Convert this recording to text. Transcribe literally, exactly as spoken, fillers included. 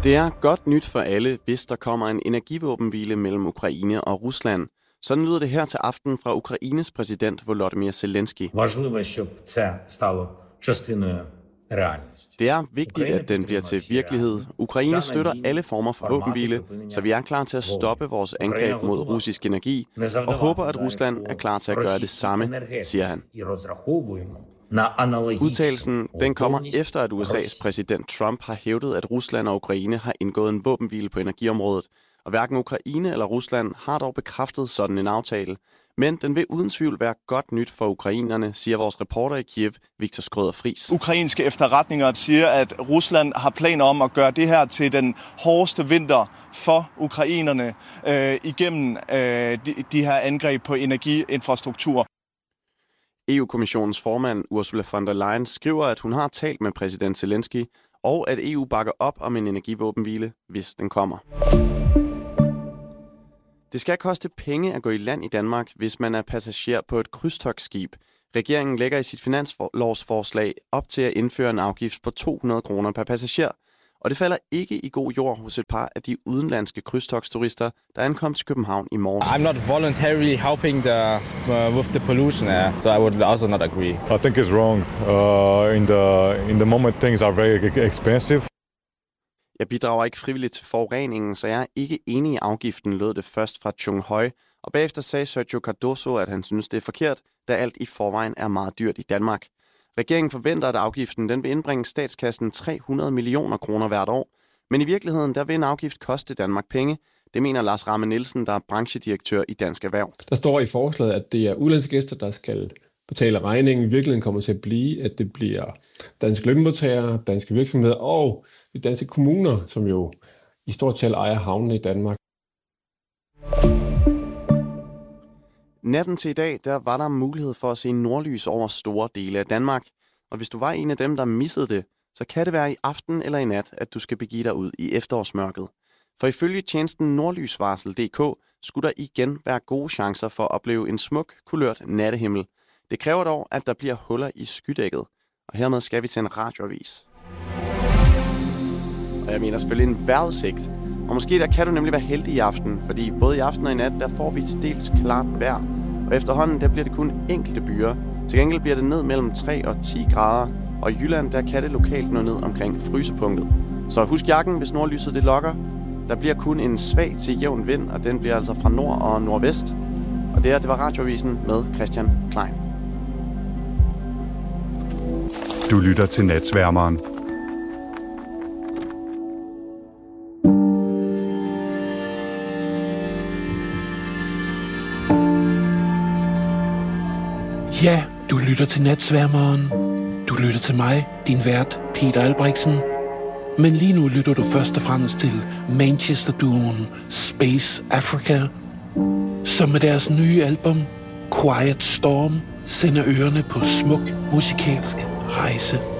Det er godt nyt for alle, hvis der kommer en energivåbenhvile mellem Ukraine og Rusland. Sådan lyder det her til aften fra Ukraines præsident Volodymyr Zelensky. Det er vigtigt, at den bliver til virkelighed. Ukraine støtter alle former for våbenhvile, så vi er klar til at stoppe vores angreb mod russisk energi, og håber, at Rusland er klar til at gøre det samme, siger han. Udtalelsen den kommer efter, at U S A's præsident Trump har hævdet, at Rusland og Ukraine har indgået en våbenhvile på energiområdet. Og hverken Ukraine eller Rusland har dog bekræftet sådan en aftale. Men den vil uden tvivl være godt nyt for ukrainerne, siger vores reporter i Kiev, Viktor Skrøder Friis. Ukrainske efterretninger siger, at Rusland har planer om at gøre det her til den hårdeste vinter for ukrainerne øh, igennem øh, de, de her angreb på energiinfrastruktur. E U-kommissionens formand Ursula von der Leyen skriver, at hun har talt med præsident Zelensky, og at E U bakker op om en energivåbenhvile, hvis den kommer. Det skal koste penge at gå i land i Danmark, hvis man er passager på et krydstogtskib. Regeringen lægger i sit finanslovsforslag op til at indføre en afgift på to hundrede kroner per passager. Og det falder ikke i god jord hos et par af de udenlandske krydstogtsturister, der ankom til København i morges. I'm not voluntarily helping the, uh, with the pollution, uh, so I would also not agree. I think it's wrong. Uh, in the in the moment things are very expensive. Jeg bidrager ikke frivilligt til forureningen, så jeg er ikke enig i afgiften, lød det først fra Chung Høj. Og bagefter sagde Sergio Cardoso, at han synes, det er forkert, da alt i forvejen er meget dyrt i Danmark. Regeringen forventer, at afgiften den vil indbringe statskassen tre hundrede millioner kroner hvert år. Men i virkeligheden der vil en afgift koste Danmark penge. Det mener Lars Ramme Nielsen, der er branchedirektør i Dansk Erhverv. Der står i forslaget, at det er udenlandske gæster, der skal betale regningen. I virkeligheden kommer til at blive, at det bliver danske lønmodtagere, danske virksomheder og de danske kommuner, som jo i stort tal ejer havnene i Danmark. Natten til i dag, der var der mulighed for at se nordlys over store dele af Danmark. Og hvis du var en af dem, der missede det, så kan det være i aften eller i nat, at du skal begive dig ud i efterårsmørket. For ifølge tjenesten nordlysvarsel punktum d k skulle der igen være gode chancer for at opleve en smuk, kulørt nattehimmel. Det kræver dog, at der bliver huller i skydækket. Og hermed skal vi til en radioavis. Og jeg mener selvfølgelig en vejrudsigt. Og måske der kan du nemlig være heldig i aften, fordi både i aften og i nat, der får vi til dels klart vejr. Og efterhånden, der bliver det kun enkelte byer. Til gengæld bliver det ned mellem tre og ti grader. Og i Jylland, der kan det lokalt nå ned omkring frysepunktet. Så husk jakken, hvis nordlyset det lokker. Der bliver kun en svag til jævn vind, og den bliver altså fra nord og nordvest. Og det her, det var Radioavisen med Christian Klein. Du lytter til Natsværmeren. Ja, du lytter til Natsværmeren. Du lytter til mig, din vært, Peter Albrechtsen. Men lige nu lytter du først og fremmest til Manchester-duoen Space Africa, som med deres nye album Quiet Storm sender ørerne på smuk musikalsk rejse.